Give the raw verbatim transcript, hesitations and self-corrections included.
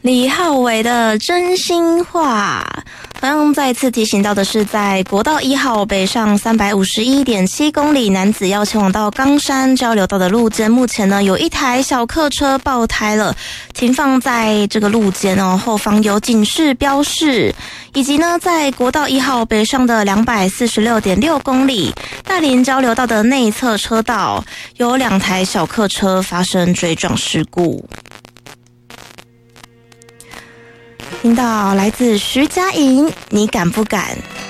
李浩伟的真心话。同样再次提醒到的是，在国道一号北上 三百五十一点七 公里，男子要前往到冈山交流道的路肩，目前呢有一台小客车爆胎了，停放在这个路肩哦，后方有警示标示，以及呢在国道一号北上的 两百四十六点六 公里，大林交流道的内侧车道有两台小客车发生追撞事故。听到来自徐佳莹，你敢不敢？